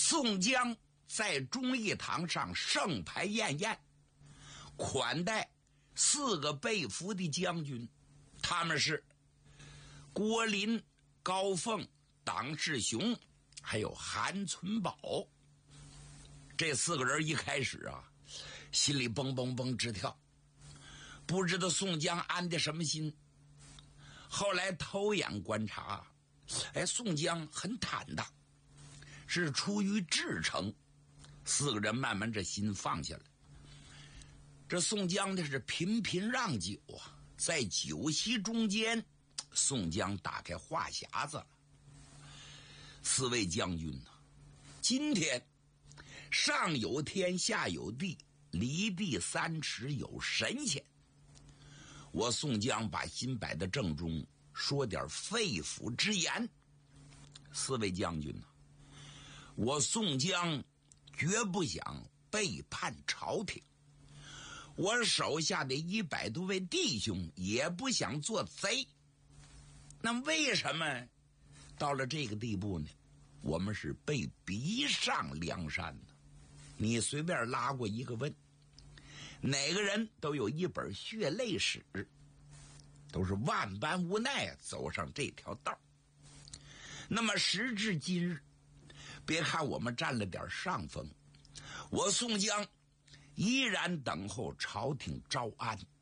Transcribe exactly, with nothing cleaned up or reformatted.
宋江在忠义堂上盛牌宴宴，款待四个被俘的将军，他们是郭林、高凤、党世雄，还有韩存宝。这四个人一开始啊，心里蹦蹦蹦直跳，不知道宋江安的什么心。后来偷眼观察，哎，宋江很坦荡，是出于至诚。四个人慢慢这心放下了。这宋江的是频频让酒啊，在酒席中间，宋江打开话匣子了。四位将军呢、啊，今天上有天下有地，离地三尺有神仙。我宋江把心摆在正中，说点肺腑之言。四位将军呢、啊，我宋江绝不想背叛朝廷，我手下的一百多位弟兄也不想做贼。那为什么到了这个地步呢？我们是被逼上梁山的。你随便拉过一个问，哪个人都有一本血泪史，都是万般无奈走上这条道。那么时至今日，别看我们占了点上风，我宋江依然等候朝廷招安。